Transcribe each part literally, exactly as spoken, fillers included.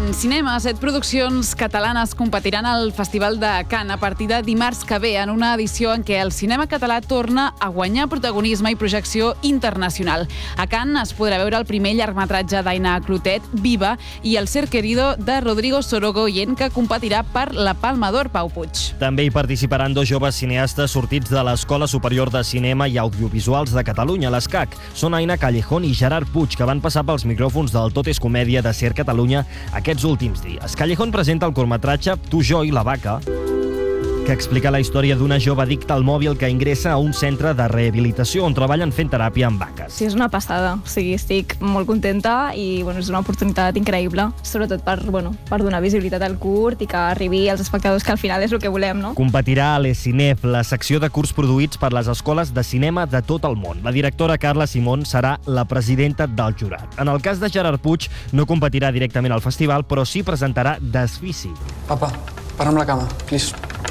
En cinema, set produccions catalanes competiran al Festival de Cannes a partir de dimarts que ve, en una edició en què el cinema català torna a guanyar protagonisme i projecció internacional. A Cannes es podrà veure el primer llargmetratge d'Aina Clotet, Viva, i El ser querido de Rodrigo Sorogoyen, que competirà per la Palma d'Or, Pau Puig. També hi participaran dos joves cineastes sortits de l'Escola Superior de Cinema i Audiovisuals de Catalunya, l'ESCAC. Són Aina Callejón i Gerard Puig, que van passar pels micròfons del Tot és Comèdia de Ser Catalunya aquests últims dies. Callejón presenta el curtmetratge Tu, jo i la vaca, que explica la història d'una jove addicta al mòbil que ingressa a un centre de rehabilitació on treballen fent teràpia amb vaques. Sí, és una passada. O sigui, estic molt contenta i bueno, és una oportunitat increïble, sobretot per, bueno, per donar visibilitat al curt i que arribi als espectadors, que al final és el que volem, no? Competirà a l'ESCINEF, la secció de curs produïts per les escoles de cinema de tot el món. La directora Carla Simón serà la presidenta del jurat. En el cas de Gerard Puig, no competirà directament al festival, però sí presentarà Desfici. Papa, para'm la cama, please.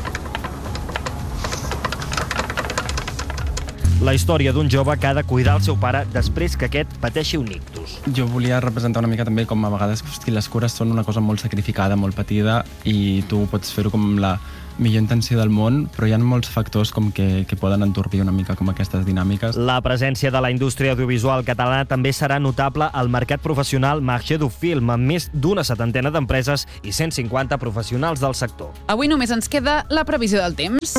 La història d'un jove que ha de cuidar el seu pare després que aquest pateixi un ictus. Jo volia representar una mica també com a vegades hosti, les cures són una cosa molt sacrificada, molt patida, i tu pots fer-ho com la millor intenció del món, però hi ha molts factors com que, que poden entorpir una mica com aquestes dinàmiques. La presència de la indústria audiovisual catalana també serà notable al mercat professional Marché du Film, amb més d'una setantena d'empreses i cent cinquanta professionals del sector. Avui només ens queda la previsió del temps.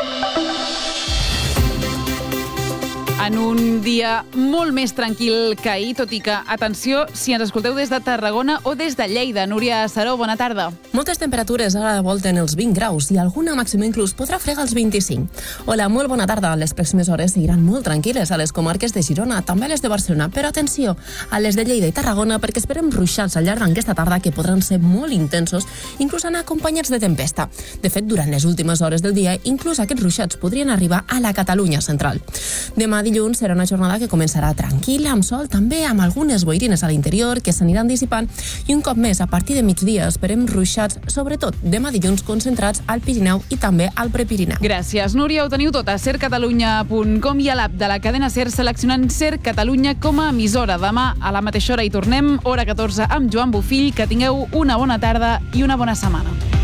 En un dia molt més tranquil que ahir, tot i que, atenció, si ens escolteu des de Tarragona o des de Lleida. Núria Saró, bona tarda. Moltes temperatures ara volten els vint graus i alguna màxima inclús podrà fregar els vint-i-cinc. Hola, molt bona tarda. Les pròximes hores seguiran molt tranquil·les a les comarques de Girona, també a les de Barcelona, però atenció a les de Lleida i Tarragona, perquè esperem ruixats al llarg d'aquesta tarda que podran ser molt intensos, inclús anar acompanyats de tempesta. De fet, durant les últimes hores del dia, inclús aquests ruixats podrien arribar a la Catalunya central. Demà dilluns serà una jornada que començarà tranquil·la, amb sol, també amb algunes boirines a l'interior que s'aniran dissipant, i un cop més, a partir de migdia, esperem ruixats, sobretot demà dilluns, concentrats al Pirineu i també al Prepirineu. Gràcies, Núria. Ho teniu tot a ser catalunya punt com i a l'app de la cadena SER, seleccionant Ser Catalunya com a emissora. Demà a la mateixa hora hi tornem, hora catorze, amb Joan Bofill. Que tingueu una bona tarda i una bona setmana.